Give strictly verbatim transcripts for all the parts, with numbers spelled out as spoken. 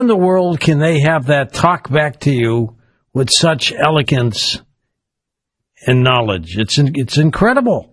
in the world can they have that talk back to you with such elegance and knowledge? It's it's incredible.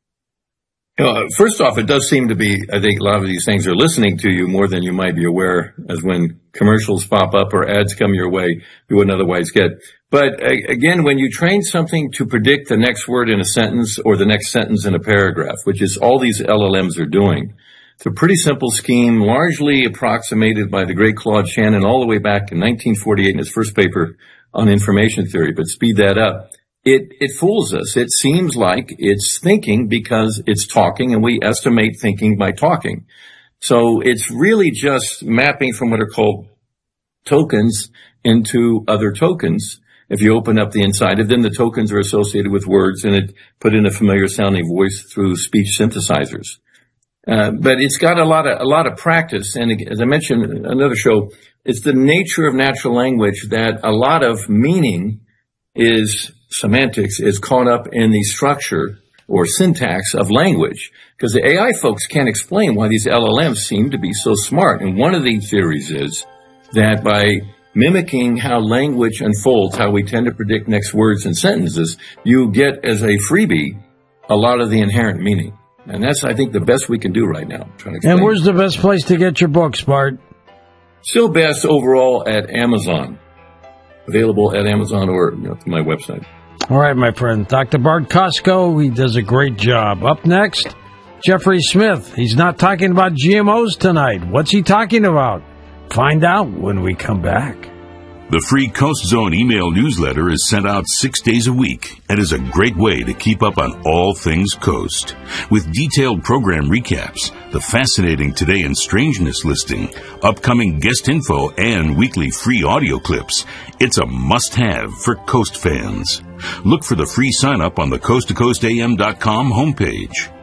You know, first off, it does seem to be, I think a lot of these things are listening to you more than you might be aware, as when commercials pop up or ads come your way you wouldn't otherwise get. But again, when you train something to predict the next word in a sentence or the next sentence in a paragraph, which is all these L L Ms are doing, it's a pretty simple scheme, largely approximated by the great Claude Shannon all the way back in nineteen forty-eight in his first paper on information theory, but speed that up. It, it fools us. It seems like it's thinking because it's talking, and we estimate thinking by talking. So it's really just mapping from what are called tokens into other tokens. If you open up the inside, and then the tokens are associated with words, and it put in a familiar sounding voice through speech synthesizers. Uh, but it's got a lot of, a lot of practice. And as I mentioned in another show, it's the nature of natural language that a lot of meaning is semantics is caught up in the structure or syntax of language, because the A I folks can't explain why these L L Ms seem to be so smart. And one of the theories is that by mimicking how language unfolds, how we tend to predict next words and sentences, you get as a freebie a lot of the inherent meaning. And that's, I think, the best we can do right now. Trying to and where's the best place to get your books, Bart? Still best overall at Amazon. Available at Amazon or you know, through my website. All right, my friend. Doctor Bart Costco, he does a great job. Up next, Jeffrey Smith. He's not talking about G M Os tonight. What's he talking about? Find out when we come back. The free Coast Zone email newsletter is sent out six days a week and is a great way to keep up on all things Coast. With detailed program recaps, the fascinating Today in Strangeness listing, upcoming guest info, and weekly free audio clips, it's a must-have for Coast fans. Look for the free sign-up on the coast to coast a m dot com homepage.